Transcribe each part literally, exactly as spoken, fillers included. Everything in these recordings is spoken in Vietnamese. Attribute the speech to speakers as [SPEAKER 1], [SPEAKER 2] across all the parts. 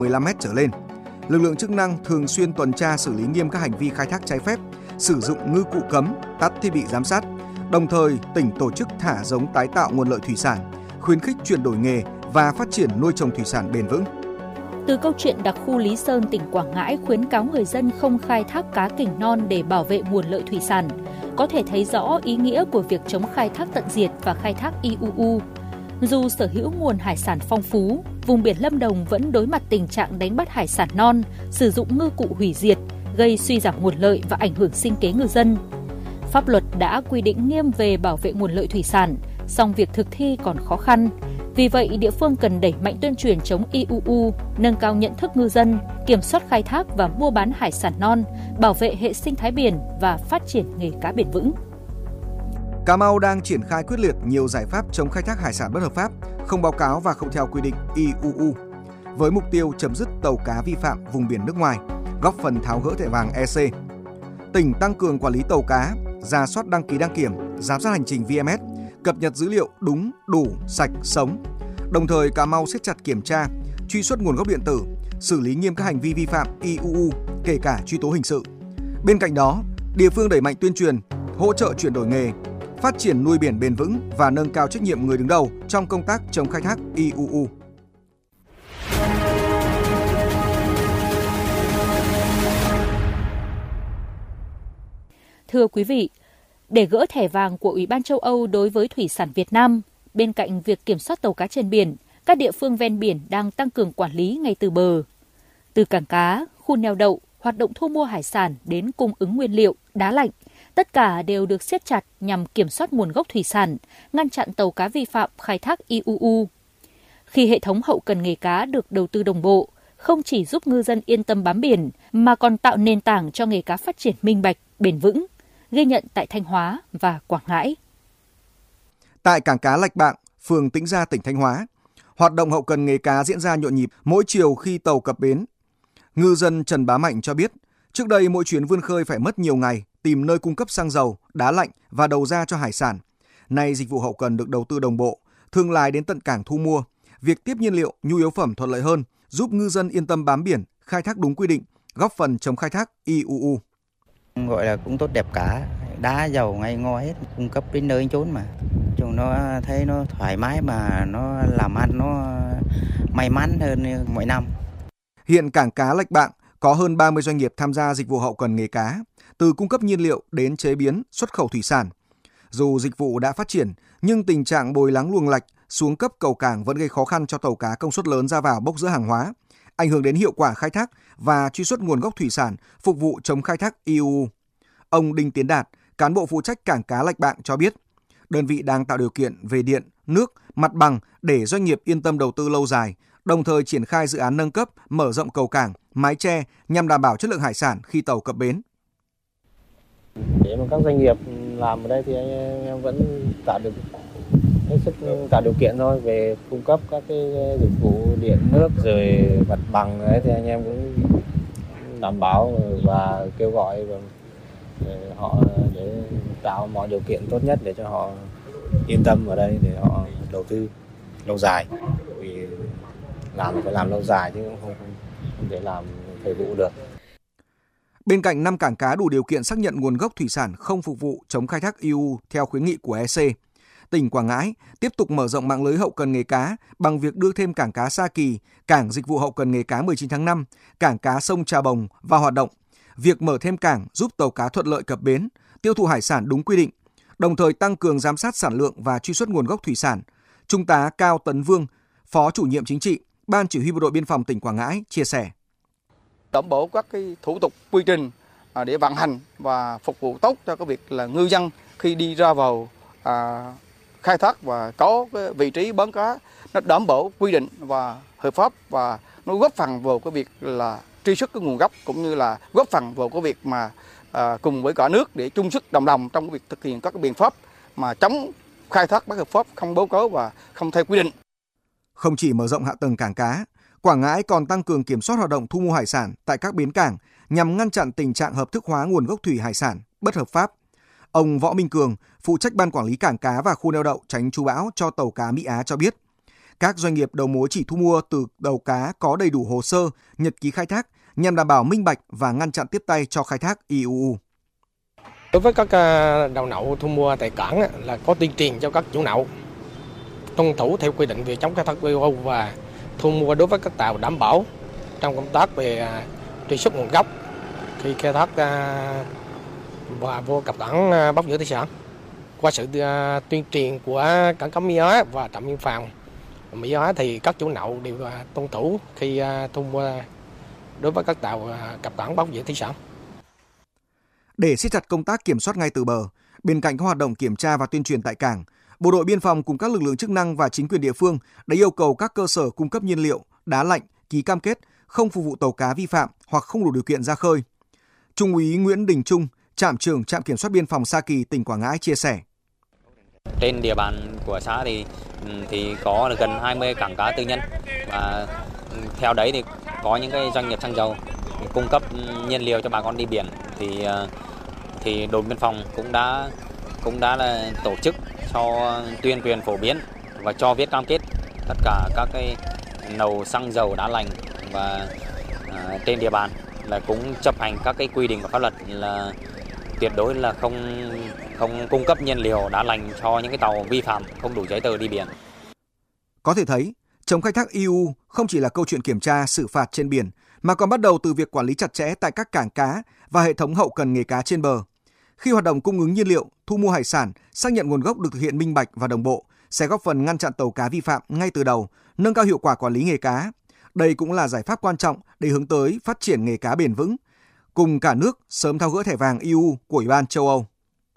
[SPEAKER 1] mười lăm mét trở lên. Lực lượng chức năng thường xuyên tuần tra xử lý nghiêm các hành vi khai thác trái phép, sử dụng ngư cụ cấm, tắt thiết bị giám sát. Đồng thời, tỉnh tổ chức thả giống tái tạo nguồn lợi thủy sản, khuyến khích chuyển đổi nghề và phát triển nuôi trồng thủy sản bền vững.
[SPEAKER 2] Từ câu chuyện đặc khu Lý Sơn, tỉnh Quảng Ngãi khuyến cáo người dân không khai thác cá kình non để bảo vệ nguồn lợi thủy sản, có thể thấy rõ ý nghĩa của việc chống khai thác tận diệt và khai thác i u u. Dù sở hữu nguồn hải sản phong phú, vùng biển Lâm Đồng vẫn đối mặt tình trạng đánh bắt hải sản non, sử dụng ngư cụ hủy diệt, gây suy giảm nguồn lợi và ảnh hưởng sinh kế ngư dân. Pháp luật đã quy định nghiêm về bảo vệ nguồn lợi thủy sản, song việc thực thi còn khó khăn. Vì vậy, địa phương cần đẩy mạnh tuyên truyền chống i u u, nâng cao nhận thức ngư dân, kiểm soát khai thác và mua bán hải sản non, bảo vệ hệ sinh thái biển và phát triển nghề cá bền vững.
[SPEAKER 1] Cà Mau đang triển khai quyết liệt nhiều giải pháp chống khai thác hải sản bất hợp pháp, không báo cáo và không theo quy định i u u, với mục tiêu chấm dứt tàu cá vi phạm vùng biển nước ngoài, góp phần tháo gỡ thẻ vàng e xê. Tỉnh tăng cường quản lý tàu cá, rà soát đăng ký đăng kiểm, giám sát hành trình vê em ét, cập nhật dữ liệu đúng, đủ, sạch, sống. Đồng thời, Cà Mau siết chặt kiểm tra, truy xuất nguồn gốc điện tử, xử lý nghiêm các hành vi vi phạm i u u, kể cả truy tố hình sự. Bên cạnh đó, địa phương đẩy mạnh tuyên truyền, hỗ trợ chuyển đổi nghề, phát triển nuôi biển bền vững và nâng cao trách nhiệm người đứng đầu trong công tác chống khai thác i u u.
[SPEAKER 2] Thưa quý vị, để gỡ thẻ vàng của Ủy ban châu Âu đối với thủy sản Việt Nam, bên cạnh việc kiểm soát tàu cá trên biển, các địa phương ven biển đang tăng cường quản lý ngay từ bờ. Từ cảng cá, khu neo đậu, hoạt động thu mua hải sản đến cung ứng nguyên liệu, đá lạnh, tất cả đều được siết chặt nhằm kiểm soát nguồn gốc thủy sản, ngăn chặn tàu cá vi phạm khai thác i u u. Khi hệ thống hậu cần nghề cá được đầu tư đồng bộ, không chỉ giúp ngư dân yên tâm bám biển, mà còn tạo nền tảng cho nghề cá phát triển minh bạch, bền vững, ghi nhận tại Thanh Hóa và Quảng Ngãi.
[SPEAKER 1] Tại cảng cá Lạch Bạng, phường Tĩnh Gia, tỉnh Thanh Hóa, hoạt động hậu cần nghề cá diễn ra nhộn nhịp mỗi chiều khi tàu cập bến. Ngư dân Trần Bá Mạnh cho biết, trước đây mỗi chuyến vươn khơi phải mất nhiều ngày tìm nơi cung cấp xăng dầu, đá lạnh và đầu ra cho hải sản. Nay dịch vụ hậu cần được đầu tư đồng bộ, thương lái đến tận cảng thu mua. Việc tiếp nhiên liệu, nhu yếu phẩm thuận lợi hơn, giúp ngư dân yên tâm bám biển, khai thác đúng quy định, góp phần chống khai thác i u u.
[SPEAKER 3] Gọi là cũng tốt đẹp cả, đá dầu ngay ngó hết, cung cấp đến nơi chốn mà. Chúng nó thấy nó thoải mái mà nó làm ăn nó may mắn hơn mọi năm.
[SPEAKER 1] Hiện cảng cá Lạch Bạng có hơn ba mươi doanh nghiệp tham gia dịch vụ hậu cần nghề cá, từ cung cấp nhiên liệu đến chế biến, xuất khẩu thủy sản. Dù dịch vụ đã phát triển, nhưng tình trạng bồi lắng luồng lạch, xuống cấp cầu cảng vẫn gây khó khăn cho tàu cá công suất lớn ra vào bốc rỡ hàng hóa, ảnh hưởng đến hiệu quả khai thác và truy xuất nguồn gốc thủy sản, phục vụ chống khai thác i u u. Ông Đinh Tiến Đạt, cán bộ phụ trách cảng cá Lạch Bạng cho biết, đơn vị đang tạo điều kiện về điện, nước, mặt bằng để doanh nghiệp yên tâm đầu tư lâu dài, đồng thời triển khai dự án nâng cấp, mở rộng cầu cảng, mái che nhằm đảm bảo chất lượng hải sản khi tàu cập bến.
[SPEAKER 4] Để mà các doanh nghiệp làm ở đây thì anh em vẫn tạo được hết sức tạo điều kiện thôi, về cung cấp các cái dịch vụ điện, nước rồi mặt bằng đấy thì anh em cũng đảm bảo và kêu gọi họ để tạo mọi điều kiện tốt nhất để cho họ yên tâm ở đây để họ đầu tư lâu dài, vì làm phải làm lâu dài chứ không không, không thể làm thời vụ được.
[SPEAKER 1] Bên cạnh năm cảng cá đủ điều kiện xác nhận nguồn gốc thủy sản không phục vụ chống khai thác i u u theo khuyến nghị của e xê, tỉnh Quảng Ngãi tiếp tục mở rộng mạng lưới hậu cần nghề cá bằng việc đưa thêm cảng cá Sa Kỳ, cảng dịch vụ hậu cần nghề cá mười chín tháng năm, cảng cá sông Trà Bồng vào hoạt động. Việc mở thêm cảng giúp tàu cá thuận lợi cập bến, tiêu thụ hải sản đúng quy định, đồng thời tăng cường giám sát sản lượng và truy xuất nguồn gốc thủy sản. Trung tá Cao Tấn Vương, Phó Chủ nhiệm Chính trị, Ban Chỉ huy Bộ đội Biên phòng tỉnh Quảng Ngãi chia sẻ.
[SPEAKER 5] Đảm bảo các cái thủ tục quy trình để vận hành và phục vụ tốt cho cái việc là ngư dân khi đi ra vào à, khai thác và có cái vị trí bến cá nó đảm bảo quy định và hợp pháp, và nó góp phần vào cái việc là truy xuất cái nguồn gốc, cũng như là góp phần vào cái việc mà à, cùng với cả nước để chung sức đồng lòng trong cái việc thực hiện các cái biện pháp mà chống khai thác bất hợp pháp, không báo cáo và không theo quy định.
[SPEAKER 1] Không chỉ mở rộng hạ tầng cảng cá, Quảng Ngãi còn tăng cường kiểm soát hoạt động thu mua hải sản tại các bến cảng nhằm ngăn chặn tình trạng hợp thức hóa nguồn gốc thủy hải sản bất hợp pháp. Ông Võ Minh Cường, phụ trách Ban Quản lý Cảng cá và Khu neo đậu tránh trú bão cho tàu cá Mỹ Á cho biết, Các doanh nghiệp đầu mối chỉ thu mua từ tàu cá có đầy đủ hồ sơ, nhật ký khai thác nhằm đảm bảo minh bạch và ngăn chặn tiếp tay cho khai thác i u u.
[SPEAKER 6] Đối với các đầu nậu thu mua tại cảng là có tuyên truyền cho các chủ nậu tuân thủ theo quy định về chống khai thác i u u và thu mua đối với các tàu đảm bảo trong công tác về truy xuất nguồn gốc khi khai thác và vô cập cảng bóc giữ thủy sản. Qua sự tuyên truyền của cảng cá Mỹ Hóa và trạm biên phòng Mỹ Hóa thì các chủ nậu đều tuân thủ khi thu mua đối với các tàu cập cảng bóc giữ thủy sản.
[SPEAKER 1] Để siết chặt công tác kiểm soát ngay từ bờ, bên cạnh các hoạt động kiểm tra và tuyên truyền tại cảng, Bộ đội Biên phòng cùng các lực lượng chức năng và chính quyền địa phương đã yêu cầu các cơ sở cung cấp nhiên liệu, đá lạnh ký cam kết không phục vụ tàu cá vi phạm hoặc không đủ điều kiện ra khơi. Trung úy Nguyễn Đình Trung, trạm trưởng trạm kiểm soát biên phòng Sa Kỳ, tỉnh Quảng Ngãi chia sẻ.
[SPEAKER 7] Trên địa bàn của xã thì thì có gần hai mươi cảng cá tư nhân và theo đấy thì có những cái doanh nghiệp xăng dầu cung cấp nhiên liệu cho bà con đi biển thì thì đồn biên phòng cũng đã cũng đã là tổ chức cho tuyên truyền phổ biến và cho viết cam kết tất cả các cái nầu xăng dầu đá lạnh và à, trên địa bàn là cũng chấp hành các cái quy định của pháp luật là tuyệt đối là không không cung cấp nhiên liệu đá lạnh cho những cái tàu vi phạm không đủ giấy tờ đi biển.
[SPEAKER 1] Có thể thấy, chống khai thác i u u không chỉ là câu chuyện kiểm tra xử phạt trên biển mà còn bắt đầu từ việc quản lý chặt chẽ tại các cảng cá và hệ thống hậu cần nghề cá trên bờ. Khi hoạt động cung ứng nhiên liệu, thu mua hải sản, xác nhận nguồn gốc được thực hiện minh bạch và đồng bộ, sẽ góp phần ngăn chặn tàu cá vi phạm ngay từ đầu, nâng cao hiệu quả quản lý nghề cá. Đây cũng là giải pháp quan trọng để hướng tới phát triển nghề cá bền vững, cùng cả nước sớm tháo gỡ thẻ vàng i u u của Ủy ban châu Âu.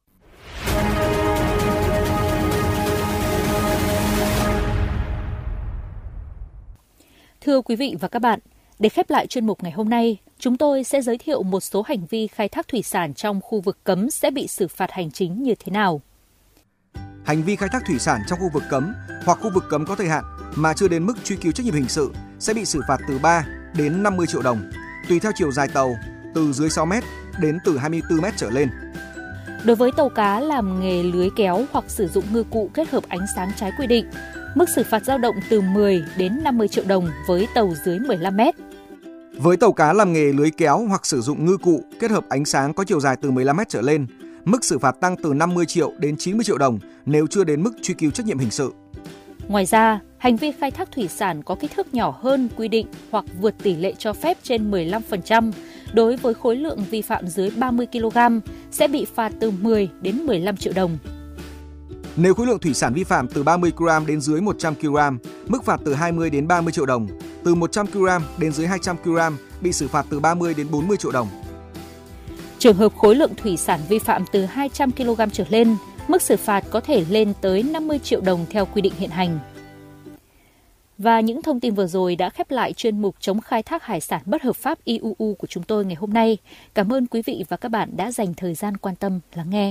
[SPEAKER 2] Thưa quý vị và các bạn, để khép lại chuyên mục ngày hôm nay, chúng tôi sẽ giới thiệu một số hành vi khai thác thủy sản trong khu vực cấm sẽ bị xử phạt hành chính như thế nào.
[SPEAKER 1] Hành vi khai thác thủy sản trong khu vực cấm hoặc khu vực cấm có thời hạn mà chưa đến mức truy cứu trách nhiệm hình sự sẽ bị xử phạt từ ba đến năm mươi triệu đồng, tùy theo chiều dài tàu, từ dưới sáu mét đến từ hai mươi tư mét trở lên.
[SPEAKER 2] Đối với tàu cá làm nghề lưới kéo hoặc sử dụng ngư cụ kết hợp ánh sáng trái quy định, mức xử phạt dao động từ mười đến năm mươi triệu đồng với tàu dưới mười lăm mét.
[SPEAKER 1] Với tàu cá làm nghề lưới kéo hoặc sử dụng ngư cụ kết hợp ánh sáng có chiều dài từ mười lăm mét trở lên, mức xử phạt tăng từ năm mươi triệu đến chín mươi triệu đồng nếu chưa đến mức truy cứu trách nhiệm hình sự.
[SPEAKER 2] Ngoài ra, hành vi khai thác thủy sản có kích thước nhỏ hơn quy định hoặc vượt tỷ lệ cho phép trên mười lăm phần trăm đối với khối lượng vi phạm dưới ba mươi ki lô gam sẽ bị phạt từ mười đến mười lăm triệu đồng.
[SPEAKER 1] Nếu khối lượng thủy sản vi phạm từ ba mươi ki lô gam đến dưới một trăm ki lô gam, mức phạt từ hai mươi đến ba mươi triệu đồng. Từ một trăm ki lô gam đến dưới hai trăm ki lô gam bị xử phạt từ ba mươi đến bốn mươi triệu đồng.
[SPEAKER 2] Trường hợp khối lượng thủy sản vi phạm từ hai trăm ki lô gam trở lên, mức xử phạt có thể lên tới năm mươi triệu đồng theo quy định hiện hành. Và những thông tin vừa rồi đã khép lại chuyên mục chống khai thác hải sản bất hợp pháp i u u của chúng tôi ngày hôm nay. Cảm ơn quý vị và các bạn đã dành thời gian quan tâm lắng nghe.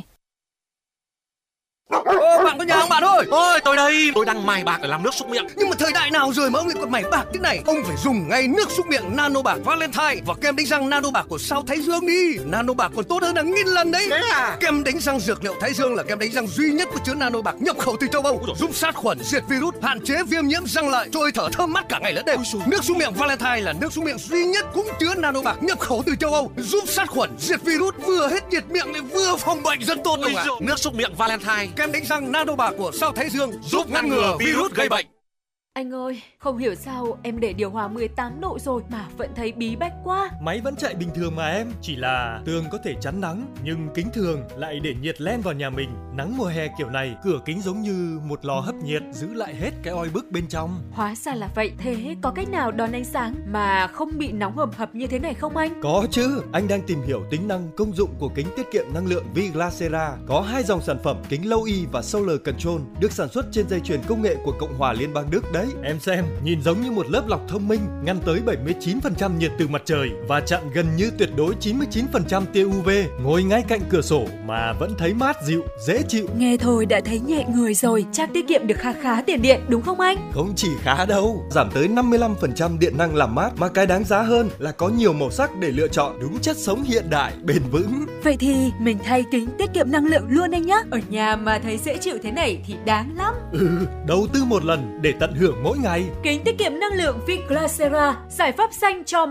[SPEAKER 8] Ô, bạn có nhà không bạn ơi? Ôi, tôi đây, tôi đang mài bạc để làm nước súc miệng. Nhưng mà thời đại nào rồi mà ông lại còn mài bạc thế này? Ông phải dùng ngay nước súc miệng Nano Bạc Valentine và kem đánh răng Nano Bạc của Sao Thái Dương đi. Nano Bạc còn tốt hơn hàng nghìn lần đấy. Thế à? Kem đánh răng dược liệu Thái Dương là kem đánh răng duy nhất có chứa Nano Bạc nhập khẩu từ châu Âu, giúp sát khuẩn, diệt virus, hạn chế viêm nhiễm răng lợi, trôi thở thơm mát cả ngày lẫn đêm. Nước súc miệng Valentine là nước súc miệng duy nhất cũng chứa Nano Bạc nhập khẩu từ châu Âu, giúp sát khuẩn, diệt virus, vừa hết nhiệt miệng lại vừa phòng bệnh rất tốt luôn ạ. Nước súc miệng Valentine, kem đánh răng Nano Bạc của Sao Thái Dương giúp ngăn ngừa virus gây bệnh.
[SPEAKER 9] Anh ơi, không hiểu sao em để điều hòa mười tám độ rồi mà vẫn thấy bí bách quá.
[SPEAKER 10] Máy vẫn chạy bình thường mà em, chỉ là tường có thể chắn nắng, nhưng kính thường lại để nhiệt len vào nhà mình. Nắng mùa hè kiểu này, cửa kính giống như một lò hấp nhiệt, giữ lại hết cái oi bức bên trong.
[SPEAKER 9] Hóa ra là vậy, thế có cách nào đón ánh sáng mà không bị nóng hầm hập như thế này không anh?
[SPEAKER 10] Có chứ, anh đang tìm hiểu tính năng công dụng của kính tiết kiệm năng lượng Viglasera. Có hai dòng sản phẩm kính Low E và Solar Control được sản xuất trên dây chuyền công nghệ của Cộng hòa Liên bang Đức đấy. Em xem, nhìn giống như một lớp lọc thông minh, ngăn tới bảy mươi chín phần trăm nhiệt từ mặt trời và chặn gần như tuyệt đối chín mươi chín phần trăm tia u vê. Ngồi ngay cạnh cửa sổ mà vẫn thấy mát dịu, dễ chịu.
[SPEAKER 9] Nghe thôi đã thấy nhẹ người rồi, chắc tiết kiệm được khá khá tiền điện đúng không anh?
[SPEAKER 10] Không chỉ khá đâu, giảm tới năm mươi lăm phần trăm điện năng làm mát, mà cái đáng giá hơn là có nhiều màu sắc để lựa chọn, đúng chất sống hiện đại, bền vững.
[SPEAKER 9] Vậy thì mình thay kính tiết kiệm năng lượng luôn anh nhé. Ở nhà mà thấy dễ chịu thế này thì đáng lắm.
[SPEAKER 10] Ừ, đầu tư một lần để tận hưởng mỗi ngày.
[SPEAKER 9] Kính tiết kiệm năng lượng Viglasera, giải pháp xanh cho